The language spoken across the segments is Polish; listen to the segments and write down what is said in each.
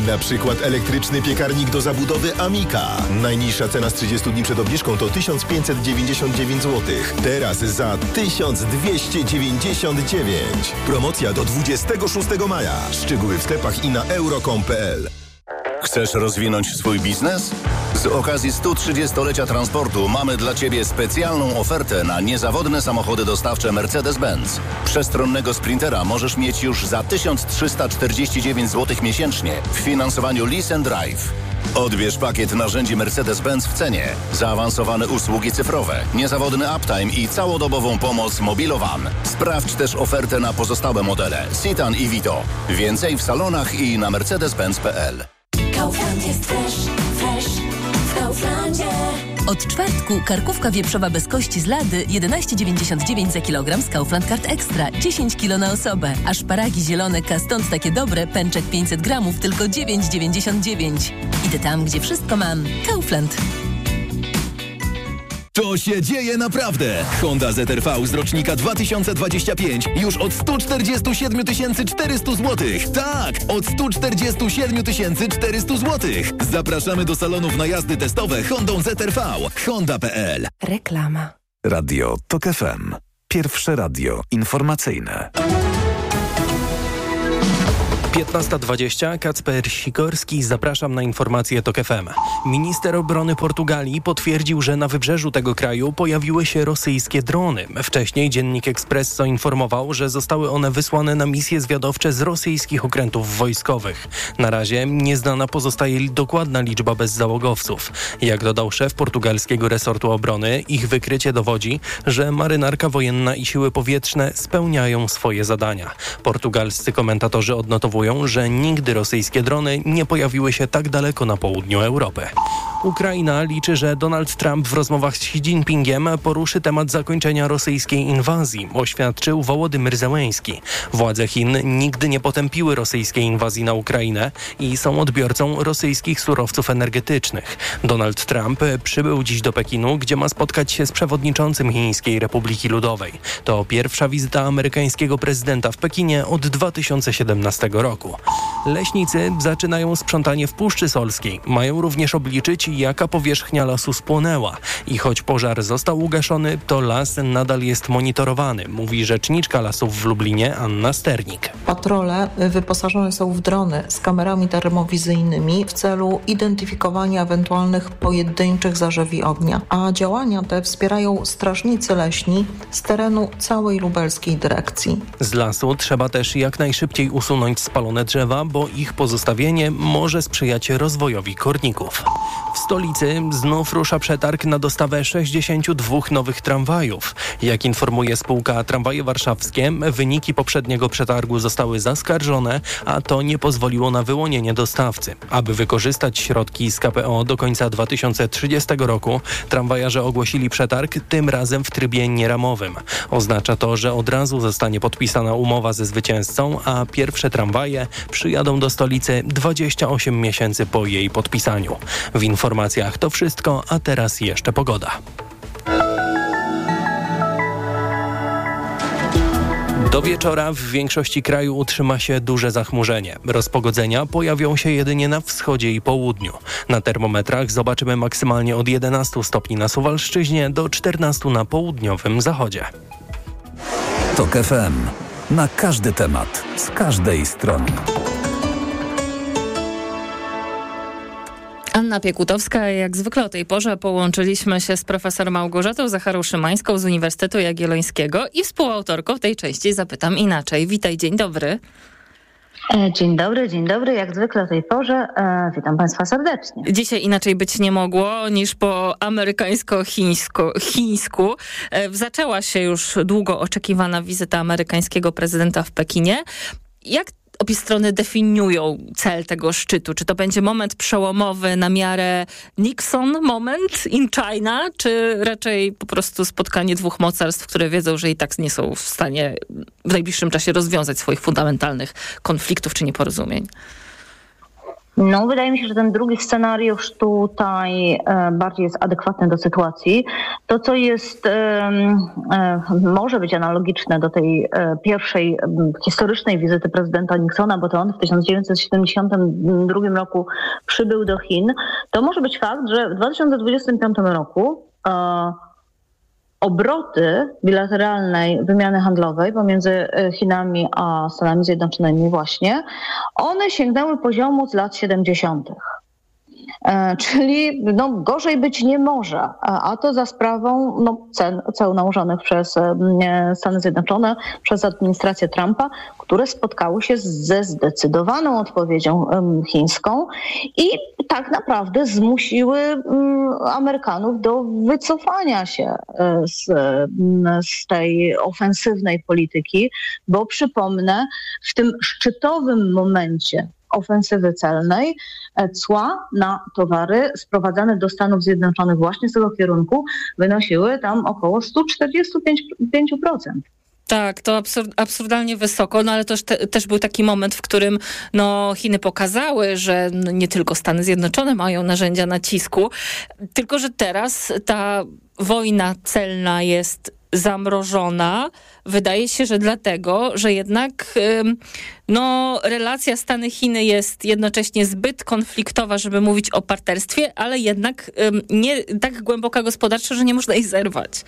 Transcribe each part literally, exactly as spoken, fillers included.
Na przykład elektryczny piekarnik do zabudowy Amika. Najniższa cena z trzydziestu dni przed obniżką to tysiąc pięćset dziewięćdziesiąt dziewięć złotych. Teraz za tysiąc dwieście dziewięćdziesiąt dziewięć. Promocja do dwudziestego szóstego maja. Szczegóły w sklepach i na euro kropka com kropka p l. Chcesz rozwinąć swój biznes? Z okazji stu trzydziestolecia transportu mamy dla Ciebie specjalną ofertę na niezawodne samochody dostawcze Mercedes-Benz. Przestronnego Sprintera możesz mieć już za tysiąc trzysta czterdzieści dziewięć złotych miesięcznie w finansowaniu Lease and Drive. Odbierz pakiet narzędzi Mercedes-Benz w cenie, zaawansowane usługi cyfrowe, niezawodny uptime i całodobową pomoc Mobilowan. Sprawdź też ofertę na pozostałe modele Citan i Vito. Więcej w salonach i na mercedes benz kropka p l. Kaufland jest fresh, fresh w Kauflandzie. Od czwartku karkówka wieprzowa bez kości z lady jedenaście dziewięćdziesiąt dziewięć za kilogram z Kaufland Card Extra, dziesięć kilo na osobę. A szparagi zielone K stąd takie dobre, pęczek pięćset gramów, tylko dziewięć dziewięćdziesiąt dziewięć. Idę tam, gdzie wszystko mam. Kaufland. To się dzieje naprawdę! Honda Z R V z rocznika dwa tysiące dwudziestego piątego już od sto czterdzieści siedem tysięcy czterysta złotych. Tak, od sto czterdzieści siedem tysięcy czterysta złotych. Zapraszamy do salonów na jazdy testowe Hondą Z R V. Honda kropka p l. Reklama. Radio TOK F M. Pierwsze radio informacyjne. piętnasta dwadzieścia, Kacper Sikorski, zapraszam na informacje TOK F M. Minister obrony Portugalii potwierdził, że na wybrzeżu tego kraju pojawiły się rosyjskie drony. Wcześniej dziennik Expresso informował, że zostały one wysłane na misje zwiadowcze z rosyjskich okrętów wojskowych. Na razie nieznana pozostaje dokładna liczba bezzałogowców. Jak dodał szef portugalskiego resortu obrony, ich wykrycie dowodzi, że marynarka wojenna i siły powietrzne spełniają swoje zadania. Portugalscy komentatorzy odnotowują, że nigdy rosyjskie drony nie pojawiły się tak daleko na południu Europy. Ukraina liczy, że Donald Trump w rozmowach z Xi Jinpingiem poruszy temat zakończenia rosyjskiej inwazji, oświadczył Wołodymyr Zełenski. Władze Chin nigdy nie potępiły rosyjskiej inwazji na Ukrainę i są odbiorcą rosyjskich surowców energetycznych. Donald Trump przybył dziś do Pekinu, gdzie ma spotkać się z przewodniczącym Chińskiej Republiki Ludowej. To pierwsza wizyta amerykańskiego prezydenta w Pekinie od dwa tysiące siedemnastego roku. Leśnicy zaczynają sprzątanie w Puszczy Solskiej. Mają również obliczyć, jaka powierzchnia lasu spłonęła. I choć pożar został ugaszony, to las nadal jest monitorowany, mówi rzeczniczka lasów w Lublinie Anna Sternik. Patrole wyposażone są w drony z kamerami termowizyjnymi w celu identyfikowania ewentualnych pojedynczych zarzewi ognia. A działania te wspierają strażnicy leśni z terenu całej lubelskiej dyrekcji. Z lasu trzeba też jak najszybciej usunąć spalone drzewa, bo ich pozostawienie może sprzyjać rozwojowi korników. W stolicy znów rusza przetarg na dostawę sześćdziesięciu dwóch nowych tramwajów. Jak informuje spółka Tramwaje Warszawskie, wyniki poprzedniego przetargu zostały zaskarżone, a to nie pozwoliło na wyłonienie dostawcy. Aby wykorzystać środki z K P O do końca dwa tysiące trzydziestego roku, tramwajarze ogłosili przetarg, tym razem w trybie nieramowym. Oznacza to, że od razu zostanie podpisana umowa ze zwycięzcą, a pierwsze tramwaje przyjadą do stolicy dwadzieścia osiem miesięcy po jej podpisaniu. W informacjach to wszystko, a teraz jeszcze pogoda. Do wieczora w większości kraju utrzyma się duże zachmurzenie. Rozpogodzenia pojawią się jedynie na wschodzie i południu. Na termometrach zobaczymy maksymalnie od jedenastu stopni na Suwalszczyźnie do czternastu na południowym zachodzie. TOK F M. Na każdy temat, z każdej strony. Anna Piekutowska, jak zwykle o tej porze połączyliśmy się z profesor Małgorzatą Zacharą-Szymańską z Uniwersytetu Jagiellońskiego i współautorką tej części Zapytam Inaczej. Witaj, dzień dobry. Dzień dobry, dzień dobry. Jak zwykle o tej porze e, witam Państwa serdecznie. Dzisiaj inaczej być nie mogło niż po amerykańsko-chińsku. Chińsku. E, zaczęła się już długo oczekiwana wizyta amerykańskiego prezydenta w Pekinie. Jak obie strony definiują cel tego szczytu? Czy to będzie moment przełomowy na miarę Nixon moment in China, czy raczej po prostu spotkanie dwóch mocarstw, które wiedzą, że i tak nie są w stanie w najbliższym czasie rozwiązać swoich fundamentalnych konfliktów czy nieporozumień? No, wydaje mi się, że ten drugi scenariusz tutaj e, bardziej jest adekwatny do sytuacji. To, co jest, e, e, może być analogiczne do tej e, pierwszej e, historycznej wizyty prezydenta Nixona, bo to on w tysiąc dziewięćset siedemdziesiątym drugim roku przybył do Chin, to może być fakt, że w dwa tysiące dwudziestym piątym roku e, obroty bilateralnej wymiany handlowej pomiędzy Chinami a Stanami Zjednoczonymi właśnie, one sięgnęły poziomu z lat siedemdziesiątych. E, czyli no, gorzej być nie może, a, a to za sprawą no, cen, ceł nałożonych przez e, Stany Zjednoczone, przez administrację Trumpa, które spotkały się ze zdecydowaną odpowiedzią e, chińską i tak naprawdę zmusiły e, Amerykanów do wycofania się e, z, e, z tej ofensywnej polityki, bo przypomnę, w tym szczytowym momencie ofensywy celnej cła na towary sprowadzane do Stanów Zjednoczonych właśnie z tego kierunku wynosiły tam około sto czterdzieści pięć procent. Tak, to absurd, absurdalnie wysoko, no ale to te, też był taki moment, w którym no, Chiny pokazały, że no, nie tylko Stany Zjednoczone mają narzędzia nacisku, tylko że teraz ta wojna celna jest zamrożona. Wydaje się, że dlatego, że jednak no, relacja Stany-Chiny jest jednocześnie zbyt konfliktowa, żeby mówić o partnerstwie, ale jednak nie tak głęboka gospodarczo, że nie można jej zerwać.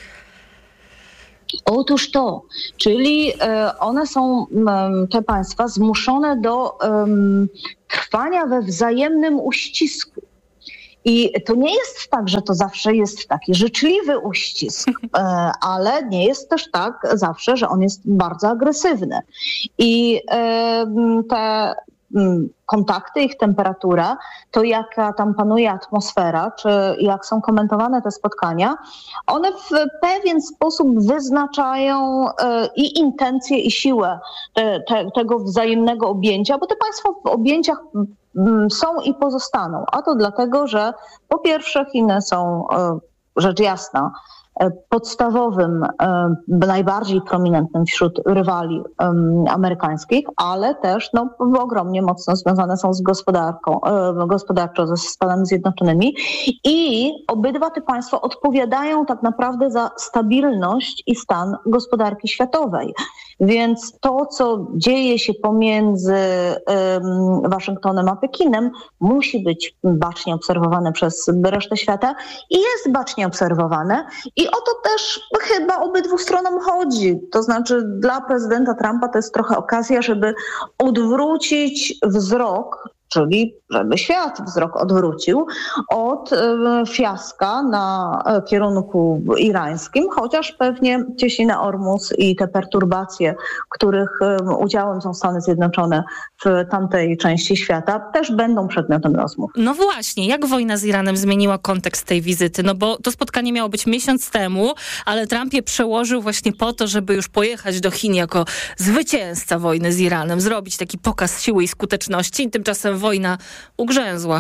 Otóż to, czyli one są, te państwa, zmuszone do um, trwania we wzajemnym uścisku. I to nie jest tak, że to zawsze jest taki życzliwy uścisk, ale nie jest też tak zawsze, że on jest bardzo agresywny. I te kontakty, ich temperatura, to jaka tam panuje atmosfera, czy jak są komentowane te spotkania, one w pewien sposób wyznaczają i intencje, i siłę te, te, tego wzajemnego objęcia, bo te państwa w objęciach są i pozostaną. A to dlatego, że po pierwsze Chiny są, rzecz jasna, podstawowym, najbardziej prominentnym wśród rywali amerykańskich, ale też no, ogromnie mocno związane są z gospodarką, gospodarczo ze Stanami Zjednoczonymi i obydwa te państwa odpowiadają tak naprawdę za stabilność i stan gospodarki światowej. Więc to, co dzieje się pomiędzy um, Waszyngtonem a Pekinem, musi być bacznie obserwowane przez resztę świata i jest bacznie obserwowane. I o to też chyba obydwu stronom chodzi. To znaczy dla prezydenta Trumpa to jest trochę okazja, żeby odwrócić wzrok, czyli żeby świat wzrok odwrócił od y, fiaska na y, kierunku irańskim, chociaż pewnie cieśnina Ormus i te perturbacje, których y, udziałem są Stany Zjednoczone w tamtej części świata, też będą przedmiotem rozmów. No właśnie, jak wojna z Iranem zmieniła kontekst tej wizyty? No bo to spotkanie miało być miesiąc temu, ale Trump je przełożył właśnie po to, żeby już pojechać do Chin jako zwycięzca wojny z Iranem, zrobić taki pokaz siły i skuteczności, i tymczasem wojna ugrzęzła.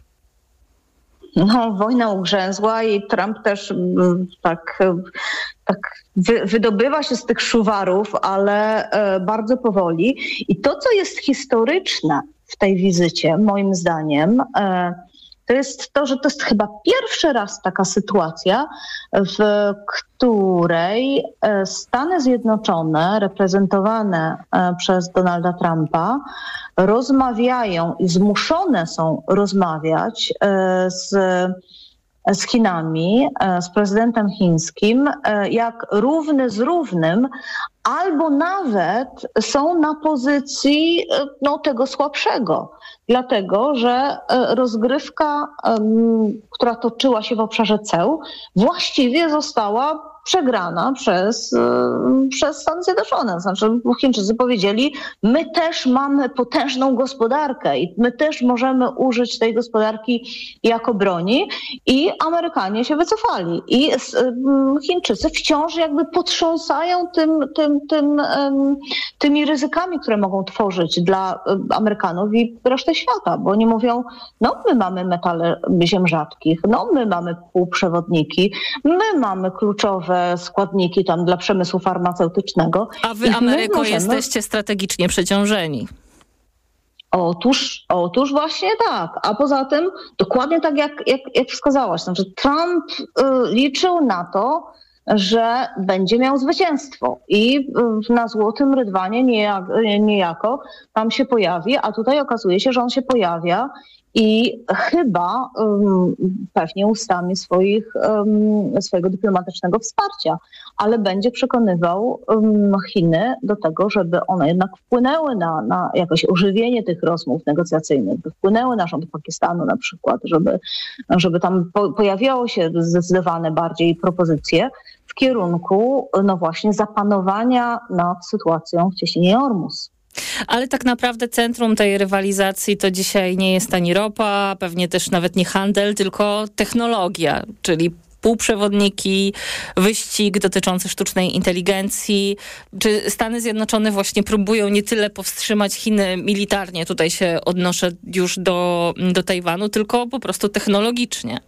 No, wojna ugrzęzła i Trump też tak, tak wy, wydobywa się z tych szuwarów, ale e, bardzo powoli. I to, co jest historyczne w tej wizycie, moim zdaniem, e, to jest to, że to jest chyba pierwszy raz taka sytuacja, w której Stany Zjednoczone, reprezentowane przez Donalda Trumpa, rozmawiają i zmuszone są rozmawiać z, z Chinami, z prezydentem chińskim, jak równy z równym, albo nawet są na pozycji no, tego słabszego. Dlatego, że rozgrywka, która toczyła się w obszarze ceł, właściwie została przegrana przez, przez Stany Zjednoczone. Znaczy Chińczycy powiedzieli, my też mamy potężną gospodarkę i my też możemy użyć tej gospodarki jako broni, i Amerykanie się wycofali. I Chińczycy wciąż jakby potrząsają tym, tym, tym, tymi ryzykami, które mogą tworzyć dla Amerykanów i reszty świata, bo oni mówią, no my mamy metale ziem rzadkich, no my mamy półprzewodniki, my mamy kluczowe składniki tam dla przemysłu farmaceutycznego. A wy, Ameryko, możemy... jesteście strategicznie przeciążeni. Otóż, otóż właśnie tak. A poza tym dokładnie tak jak, jak, jak wskazałaś. Znaczy Trump y, liczył na to, że będzie miał zwycięstwo i y, na Złotym Rydwanie niejak, niejako tam się pojawi, a tutaj okazuje się, że on się pojawia i chyba um, pewnie ustami swoich, um, swojego dyplomatycznego wsparcia, ale będzie przekonywał um, Chiny do tego, żeby one jednak wpłynęły na, na jakieś ożywienie tych rozmów negocjacyjnych, by wpłynęły na rząd Pakistanu na przykład, żeby, żeby tam po, pojawiało się zdecydowane bardziej propozycje w kierunku no właśnie zapanowania nad sytuacją w cieśninie Ormus. Ale tak naprawdę centrum tej rywalizacji to dzisiaj nie jest ani ropa, pewnie też nawet nie handel, tylko technologia, czyli półprzewodniki, wyścig dotyczący sztucznej inteligencji. Czy Stany Zjednoczone właśnie próbują nie tyle powstrzymać Chiny militarnie, tutaj się odnoszę już do, do Tajwanu, tylko po prostu technologicznie?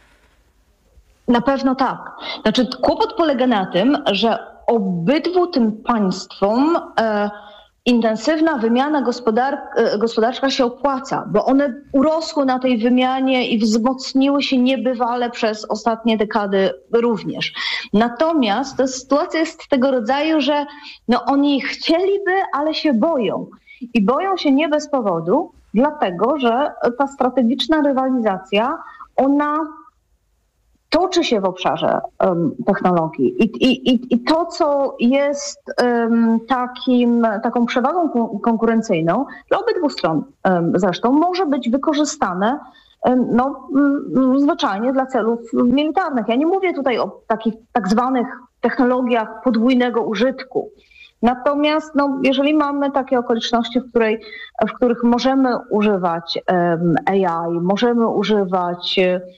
Na pewno tak. Znaczy kłopot polega na tym, że obydwu tym państwom e, intensywna wymiana gospodar- gospodarcza się opłaca, bo one urosły na tej wymianie i wzmocniły się niebywale przez ostatnie dekady również. Natomiast ta sytuacja jest tego rodzaju, że no oni chcieliby, ale się boją. I boją się nie bez powodu, dlatego że ta strategiczna rywalizacja, ona toczy się w obszarze um, technologii I, i, i to, co jest um, takim, taką przewagą kon- konkurencyjną dla obydwu stron um, zresztą, może być wykorzystane um, no, um, zwyczajnie dla celów militarnych. Ja nie mówię tutaj o takich tak zwanych technologiach podwójnego użytku. Natomiast no, jeżeli mamy takie okoliczności, w, której, w których możemy używać um, A I, możemy używać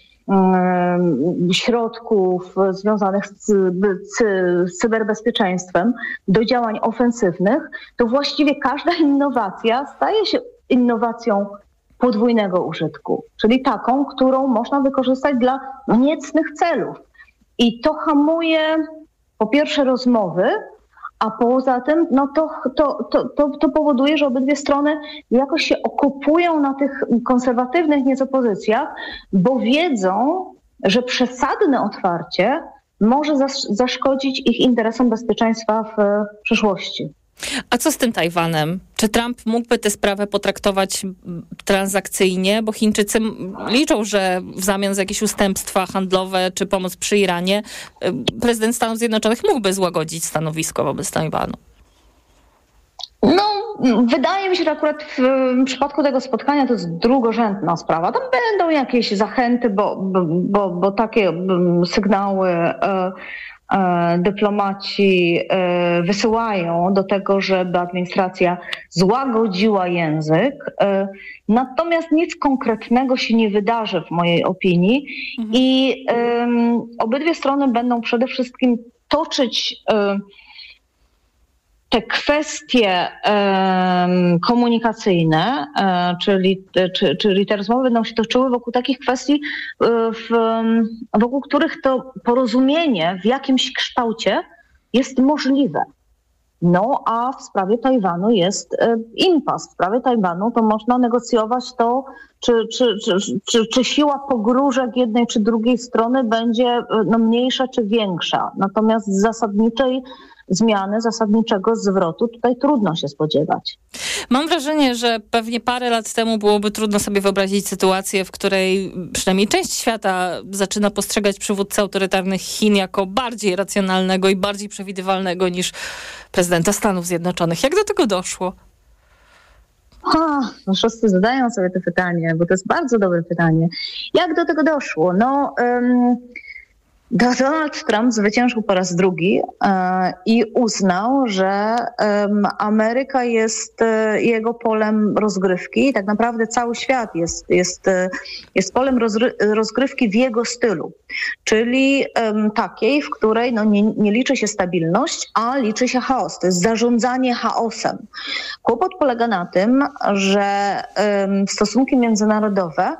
środków związanych z, z, z cyberbezpieczeństwem do działań ofensywnych, to właściwie każda innowacja staje się innowacją podwójnego użytku, czyli taką, którą można wykorzystać dla niecnych celów. I to hamuje po pierwsze rozmowy, a poza tym no to, to, to, to, to powoduje, że obydwie strony jakoś się okopują na tych konserwatywnych nieco-pozycjach, bo wiedzą, że przesadne otwarcie może zas- zaszkodzić ich interesom bezpieczeństwa w przyszłości. A co z tym Tajwanem? Czy Trump mógłby tę sprawę potraktować transakcyjnie? Bo Chińczycy liczą, że w zamian za jakieś ustępstwa handlowe czy pomoc przy Iranie prezydent Stanów Zjednoczonych mógłby złagodzić stanowisko wobec Tajwanu. No, wydaje mi się, że akurat w przypadku tego spotkania to jest drugorzędna sprawa. Tam będą jakieś zachęty, bo, bo, bo takie sygnały e, e, dyplomaci e, wysyłają do tego, żeby administracja złagodziła język. E, natomiast nic konkretnego się nie wydarzy w mojej opinii mhm. i e, obydwie strony będą przede wszystkim toczyć e, te kwestie um, komunikacyjne, um, czyli, czy, czyli te rozmowy będą się toczyły wokół takich kwestii, w, wokół których to porozumienie w jakimś kształcie jest możliwe. No a w sprawie Tajwanu jest um, impas. W sprawie Tajwanu to można negocjować to, czy, czy, czy, czy, czy siła pogróżek jednej czy drugiej strony będzie no, mniejsza czy większa. Natomiast z zasadniczej zmiany, zasadniczego zwrotu tutaj trudno się spodziewać. Mam wrażenie, że pewnie parę lat temu byłoby trudno sobie wyobrazić sytuację, w której przynajmniej część świata zaczyna postrzegać przywódcę autorytarnych Chin jako bardziej racjonalnego i bardziej przewidywalnego niż prezydenta Stanów Zjednoczonych. Jak do tego doszło? Ha, no wszyscy zadają sobie to pytanie, bo to jest bardzo dobre pytanie. Jak do tego doszło? No... Um... Donald Trump zwyciężył po raz drugi e, i uznał, że e, Ameryka jest e, jego polem rozgrywki. Tak naprawdę cały świat jest, jest, e, jest polem rozry- rozgrywki w jego stylu. Czyli e, takiej, w której no, nie, nie liczy się stabilność, a liczy się chaos. To jest zarządzanie chaosem. Kłopot polega na tym, że e, stosunki międzynarodowe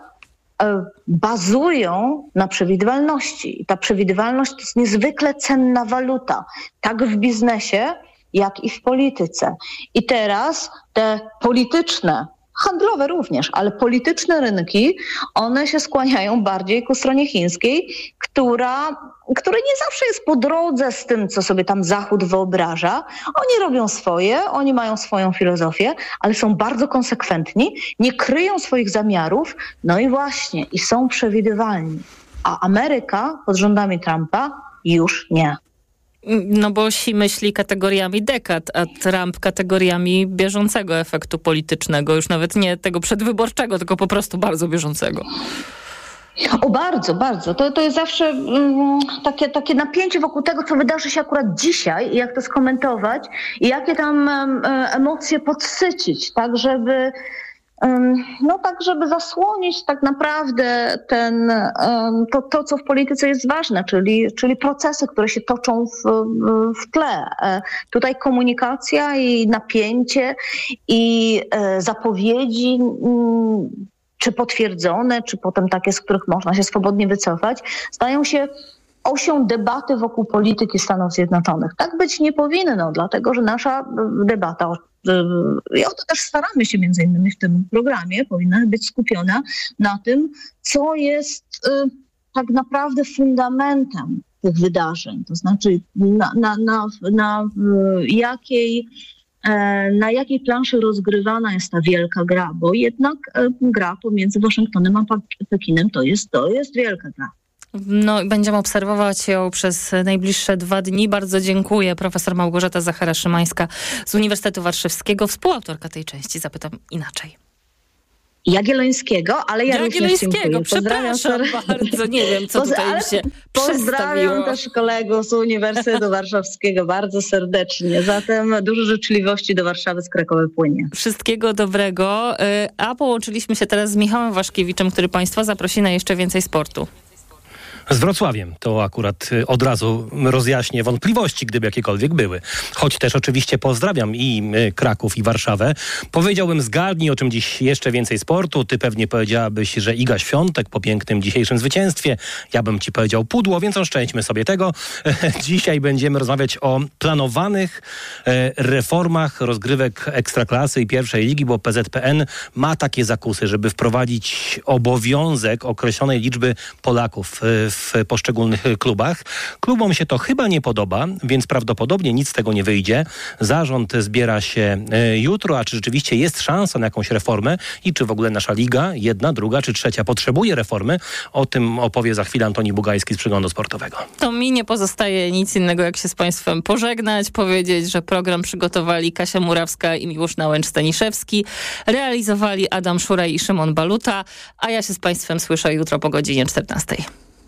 bazują na przewidywalności. I ta przewidywalność to jest niezwykle cenna waluta, tak w biznesie, jak i w polityce. I teraz te polityczne handlowe również, ale polityczne rynki, one się skłaniają bardziej ku stronie chińskiej, która, która nie zawsze jest po drodze z tym, co sobie tam Zachód wyobraża. Oni robią swoje, oni mają swoją filozofię, ale są bardzo konsekwentni, nie kryją swoich zamiarów, no i właśnie, i są przewidywalni. A Ameryka pod rządami Trumpa już nie. No bo Xi myśli kategoriami dekad, a Trump kategoriami bieżącego efektu politycznego. Już nawet nie tego przedwyborczego, tylko po prostu bardzo bieżącego. O, bardzo, bardzo. To, to jest zawsze um, takie, takie napięcie wokół tego, co wydarzy się akurat dzisiaj i jak to skomentować i jakie tam um, emocje podsycić, tak żeby... No tak, żeby zasłonić tak naprawdę ten, to, to, co w polityce jest ważne, czyli, czyli procesy, które się toczą w, w tle. Tutaj komunikacja i napięcie i zapowiedzi, czy potwierdzone, czy potem takie, z których można się swobodnie wycofać, stają się osią debaty wokół polityki Stanów Zjednoczonych. Tak być nie powinno, dlatego że nasza debata, i o to też staramy się między innymi w tym programie, powinna być skupiona na tym, co jest y, tak naprawdę fundamentem tych wydarzeń. To znaczy na, na, na, na y, jakiej na jakiej planszy rozgrywana jest ta wielka gra, bo jednak y, gra pomiędzy Waszyngtonem a Pekinem to jest, to jest wielka gra. No i będziemy obserwować ją przez najbliższe dwa dni. Bardzo dziękuję. Profesor Małgorzata Zachara-Szymańska z Uniwersytetu Warszawskiego, współautorka tej części. Zapytam inaczej. Jagiellońskiego, ale ja Jagiellońskiego, przepraszam bardzo, nie wiem, co tutaj mi się Pozdrawiam też kolegów z Uniwersytetu Warszawskiego bardzo serdecznie. Zatem dużo życzliwości do Warszawy z Krakowa płynie. Wszystkiego dobrego, a połączyliśmy się teraz z Michałem Waszkiewiczem, który Państwa zaprosi na jeszcze więcej sportu. Z Wrocławiem. To akurat od razu rozjaśnię wątpliwości, gdyby jakiekolwiek były. Choć też oczywiście pozdrawiam i Kraków, i Warszawę. Powiedziałbym, zgadnij, o czym dziś jeszcze więcej sportu. Ty pewnie powiedziałabyś, że Iga Świątek po pięknym dzisiejszym zwycięstwie. Ja bym ci powiedział pudło, więc oszczędźmy sobie tego. Dzisiaj będziemy rozmawiać o planowanych reformach rozgrywek Ekstraklasy i pierwszej ligi, bo P Z P N ma takie zakusy, żeby wprowadzić obowiązek określonej liczby Polaków w poszczególnych klubach. Klubom się to chyba nie podoba, więc prawdopodobnie nic z tego nie wyjdzie. Zarząd zbiera się jutro, a czy rzeczywiście jest szansa na jakąś reformę i czy w ogóle nasza liga, jedna, druga czy trzecia, potrzebuje reformy? O tym opowie za chwilę Antoni Bugajski z Przeglądu Sportowego. To mi nie pozostaje nic innego, jak się z Państwem pożegnać, powiedzieć, że program przygotowali Kasia Murawska i Miłosz Nałęcz-Staniszewski, realizowali Adam Szuraj i Szymon Baluta, a ja się z Państwem słyszę jutro po godzinie czternastej.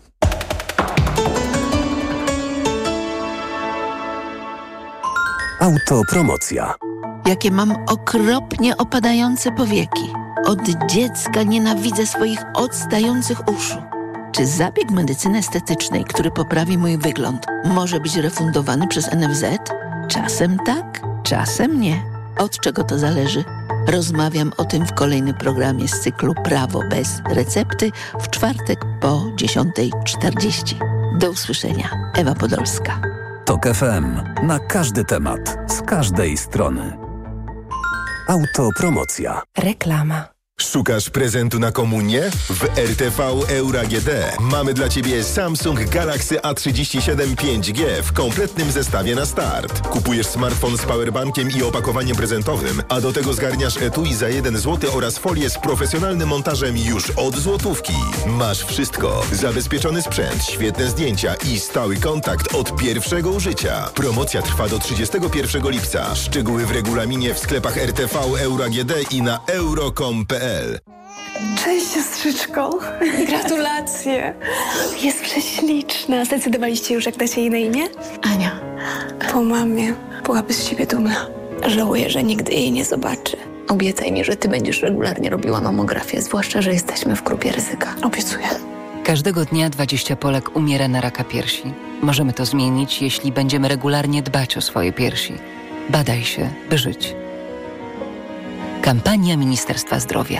Autopromocja. Jakie mam okropnie opadające powieki. Od dziecka nienawidzę swoich odstających uszu. Czy zabieg medycyny estetycznej, który poprawi mój wygląd, może być refundowany przez N F Z? Czasem tak, czasem nie. Od czego to zależy? Rozmawiam o tym w kolejnym programie z cyklu Prawo bez recepty w czwartek po dziesiąta czterdzieści. Do usłyszenia. Ewa Podolska. Tok F M. Na każdy temat. Z każdej strony. Autopromocja. Reklama. Szukasz prezentu na komunię? W R T V Euro A G D mamy dla Ciebie Samsung Galaxy A trzydzieści siedem pięć G w kompletnym zestawie na start. Kupujesz smartfon z powerbankiem i opakowaniem prezentowym, a do tego zgarniasz etui za jeden złoty oraz folię z profesjonalnym montażem już od złotówki. Masz wszystko. Zabezpieczony sprzęt, świetne zdjęcia i stały kontakt od pierwszego użycia. Promocja trwa do trzydziestego pierwszego lipca. Szczegóły w regulaminie w sklepach R T V Euro A G D i na euro kropka com kropka p l. Cześć siostrzyczko. Gratulacje. Jest prześliczna. Zdecydowaliście już, jak dacie jej na imię? Ania. Po mamie byłaby z siebie dumna. Żałuję, że nigdy jej nie zobaczy. Obiecaj mi, że ty będziesz regularnie robiła mamografię, zwłaszcza, że jesteśmy w grupie ryzyka. Obiecuję. Każdego dnia dwadzieścia Polek umiera na raka piersi. Możemy to zmienić, jeśli będziemy regularnie dbać o swoje piersi. Badaj się, by żyć. Kampania Ministerstwa Zdrowia.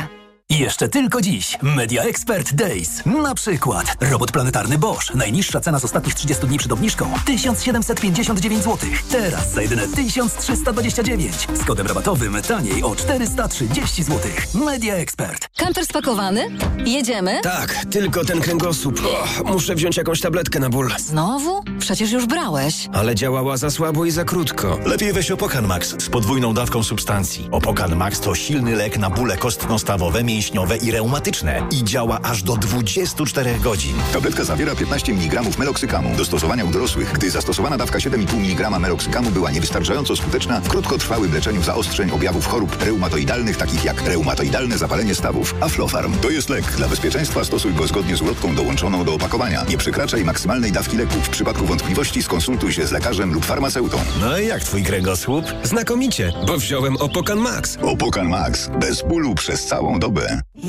I jeszcze tylko dziś Media Expert Days. Na przykład robot planetarny Bosch. Najniższa cena z ostatnich trzydziestu dni przed obniżką tysiąc siedemset pięćdziesiąt dziewięć złotych. Teraz za jedyne tysiąc trzysta dwadzieścia dziewięć. Z kodem rabatowym taniej o czterysta trzydzieści złotych. Media Expert. Kamper spakowany? Jedziemy? Tak, tylko ten kręgosłup. O, muszę wziąć jakąś tabletkę na ból. Znowu? Przecież już brałeś. Ale działała za słabo i za krótko. Lepiej weź Opokan Max z podwójną dawką substancji. Opokan Max to silny lek na bóle kostno-stawowe, mięśniowe i reumatyczne i działa aż do dwudziestu czterech godzin. Tabletka zawiera piętnaście miligramów meloksykamu. Do stosowania u dorosłych, gdy zastosowana dawka siedem i pół miligrama meloksykamu była niewystarczająco skuteczna w krótkotrwałym leczeniu zaostrzeń objawów chorób reumatoidalnych, takich jak reumatoidalne zapalenie stawów. Aflofarm to jest lek. Dla bezpieczeństwa stosuj go zgodnie z ulotką dołączoną do opakowania. Nie przekraczaj maksymalnej dawki leku. W przypadku wątpliwości skonsultuj się z lekarzem lub farmaceutą. No i jak twój kręgosłup? Znakomicie, bo wziąłem Opokan Max. Opokan Max. Bez bólu przez całą dobę.